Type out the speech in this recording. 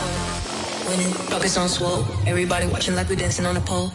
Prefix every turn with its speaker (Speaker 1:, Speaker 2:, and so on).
Speaker 1: Winning, pockets on swole. Everybody watching like we dancing on a pole.